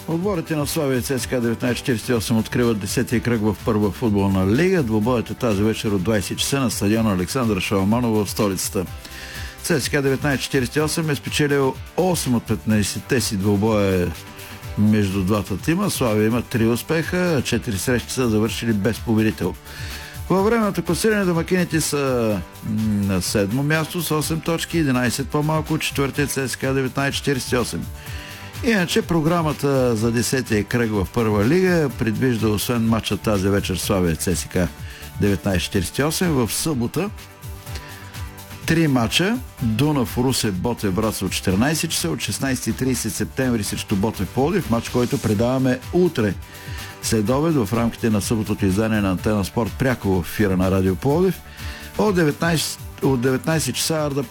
Отборите на Славия ЦСКА 1948 откриват 10-ти кръг в първа футболна лига. Двубоят е тази вечер от 20 часа на стадиона Александър Шаламанов в столицата. ЦСКА 1948 е спечелил 8 от 15-те си двубоя между двата тима. Славия има 3 успеха, 4 срещи са завършили без победител. Във времето класиране домакините са на 7 място с 8 точки, 11 по-малко от четвъртия ЦСКА 1948. Иначе програмата за 10-тия кръг в първа лига предвижда освен матча тази вечер Славия ЦСКА 1948 в събота 3 мача: Дунав Русе Ботев Враца от 14 часа, от 16:30 септември срещу Ботев Пловдив, матч, който предаваме утре след обед в рамките на съботното издание на Антена Спорт пряко в ефира на Радио Пловдив. От 19 часа Арда